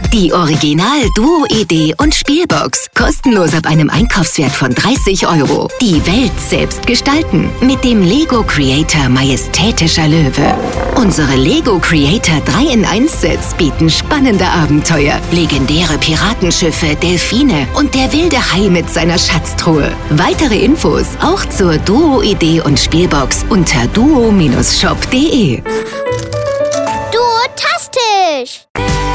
Die Original Duo-Idee und Spielbox. Kostenlos ab einem Einkaufswert von 30 €. Die Welt selbst gestalten. Mit dem Lego Creator Majestätischer Löwe. Unsere Lego Creator 3-in-1-Sets bieten spannende Abenteuer, legendäre Piratenschiffe, Delfine und der wilde Hai mit seiner Schatztruhe. Weitere Infos auch zur Duo-Idee und Spielbox unter duo-shop.de. Duotastisch!